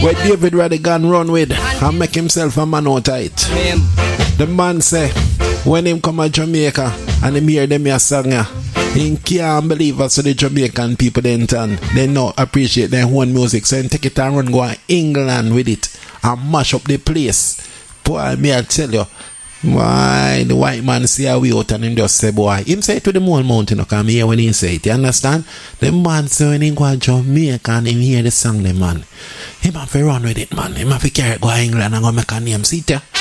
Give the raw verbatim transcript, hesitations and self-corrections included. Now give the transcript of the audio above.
Where David Radigan run with and make himself a man out of it. The man say, when him come to Jamaica and him hear them a song, he can't believe us, so the Jamaican people then turn. They not appreciate their own music. So he take it and run go to England with it and mash up the place. Boy, me I tell you, why the white man see a way out and him just say, boy, him say it to the whole mountain, okay, I hear when he say it, you understand? The man say when he go to Jamaica and him hear the song, the man, him have to run with it, man. Him have to carry it go to England and go make a name, see it, yeah?